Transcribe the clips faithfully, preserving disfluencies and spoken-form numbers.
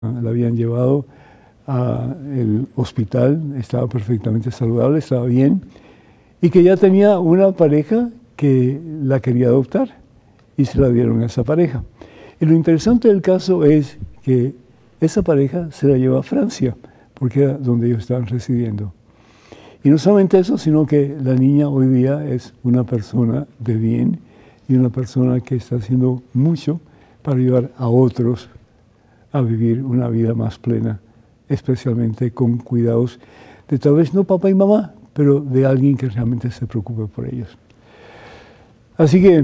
La habían llevado al hospital, estaba perfectamente saludable, estaba bien, y que ya tenía una pareja que la quería adoptar, y se la dieron a esa pareja. Y lo interesante del caso es que esa pareja se la llevó a Francia, porque era donde ellos estaban residiendo. Y no solamente eso, sino que la niña hoy día es una persona de bien y una persona que está haciendo mucho para ayudar a otros a vivir una vida más plena, especialmente con cuidados de tal vez no papá y mamá, pero de alguien que realmente se preocupe por ellos. Así que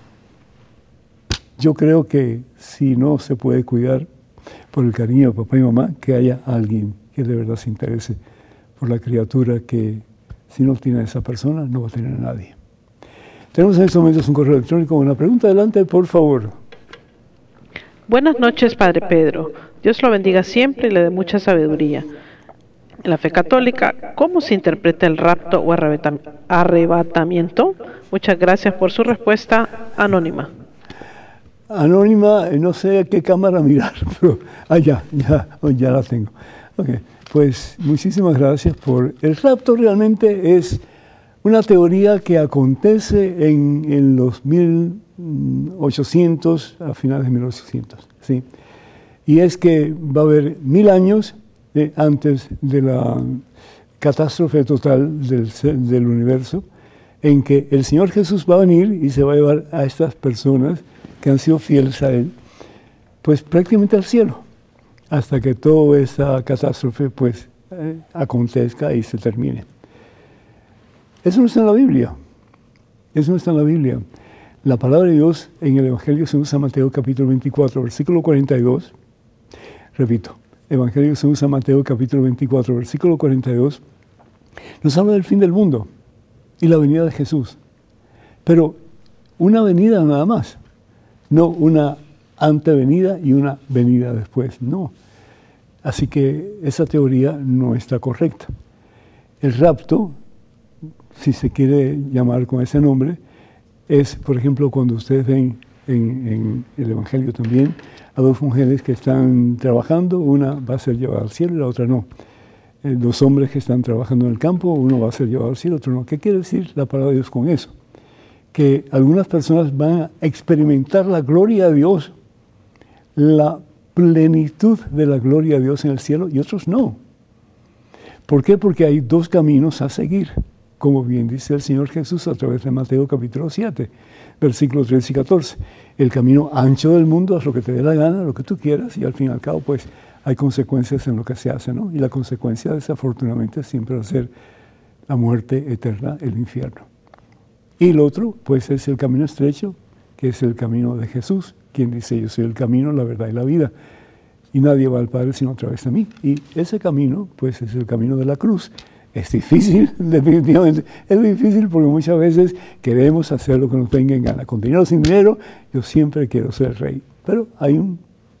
yo creo que si no se puede cuidar por el cariño de papá y mamá, que haya alguien que de verdad se interese por la criatura, que si no tiene a esa persona, no va a tener a nadie. Tenemos en estos momentos un correo electrónico con una pregunta. Adelante, por favor. Buenas noches, Padre Pedro. Dios lo bendiga siempre y le dé mucha sabiduría. En la fe católica, ¿cómo se interpreta el rapto o arrebatamiento? Muchas gracias por su respuesta anónima. Anónima, no sé a qué cámara mirar, pero ah, ya, ya, ya la tengo. Okay. Pues muchísimas gracias por... El rapto realmente es una teoría que acontece en, en los mil ochocientos, a finales de mil ochocientos, ¿sí? Y es que va a haber mil años eh, antes de la catástrofe total del, del universo, en que el Señor Jesús va a venir y se va a llevar a estas personas que han sido fieles a Él, pues prácticamente al cielo, hasta que toda esa catástrofe pues eh, acontezca y se termine. Eso no está en la Biblia, eso no está en la Biblia. La palabra de Dios en el Evangelio según San Mateo capítulo veinticuatro, versículo cuarenta y dos, repito, Evangelio según San Mateo capítulo veinticuatro, versículo cuarenta y dos, nos habla del fin del mundo y la venida de Jesús. Pero una venida nada más, no una antevenida y una venida después, no. Así que esa teoría no está correcta. El rapto, si se quiere llamar con ese nombre, es, por ejemplo, cuando ustedes ven en, en el Evangelio también a dos mujeres que están trabajando, una va a ser llevada al cielo y la otra no. Eh, dos hombres que están trabajando en el campo, uno va a ser llevado al cielo, otro no. ¿Qué quiere decir la palabra de Dios con eso? Que algunas personas van a experimentar la gloria de Dios, la plenitud de la gloria de Dios en el cielo, y otros no. ¿Por qué? Porque hay dos caminos a seguir, como bien dice el Señor Jesús a través de Mateo capítulo siete, versículos trece y catorce. El camino ancho del mundo es lo que te dé la gana, lo que tú quieras, y al fin y al cabo, pues, hay consecuencias en lo que se hace, ¿no? Y la consecuencia, desafortunadamente, siempre va a ser la muerte eterna, el infierno. Y el otro, pues, es el camino estrecho, que es el camino de Jesús, quien dice, yo soy el camino, la verdad y la vida, y nadie va al Padre sino a través de mí. Y ese camino, pues, es el camino de la cruz. Es difícil, definitivamente, es difícil porque muchas veces queremos hacer lo que nos venga en gana. Con dinero o sin dinero, yo siempre quiero ser rey. Pero hay un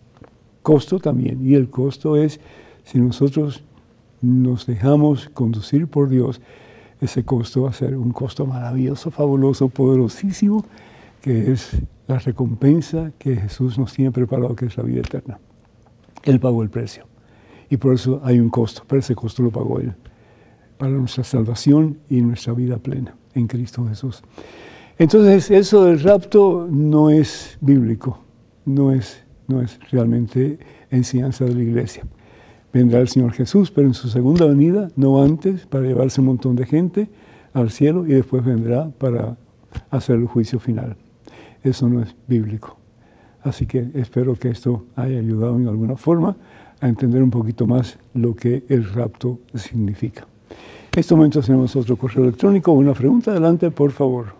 costo también, y el costo es, si nosotros nos dejamos conducir por Dios, ese costo va a ser un costo maravilloso, fabuloso, poderosísimo, que es la recompensa que Jesús nos tiene preparado, que es la vida eterna. Él pagó el precio, y por eso hay un costo, pero ese costo lo pagó Él, para nuestra salvación y nuestra vida plena en Cristo Jesús. Entonces, eso del rapto no es bíblico, no es, no es realmente enseñanza de la Iglesia. Vendrá el Señor Jesús, pero en su segunda venida, no antes, para llevarse un montón de gente al cielo, y después vendrá para hacer el juicio final. Eso no es bíblico. Así que espero que esto haya ayudado en alguna forma a entender un poquito más lo que el rapto significa. En este momento tenemos otro correo electrónico. Una pregunta, adelante, por favor.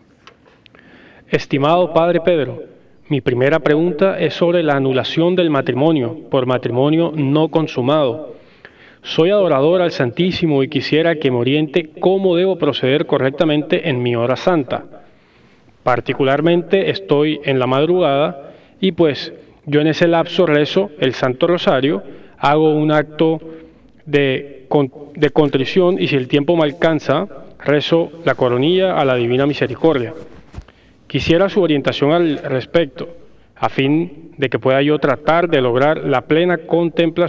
Estimado Padre Pedro, mi primera pregunta es sobre la anulación del matrimonio por matrimonio no consumado. Soy adorador al Santísimo y quisiera que me oriente cómo debo proceder correctamente en mi hora santa. Particularmente estoy en la madrugada y pues yo en ese lapso rezo el Santo Rosario, hago un acto de de contrición y si el tiempo me alcanza, rezo la coronilla a la Divina Misericordia. Quisiera su orientación al respecto. a fin de que pueda yo tratar de lograr la plena contemplación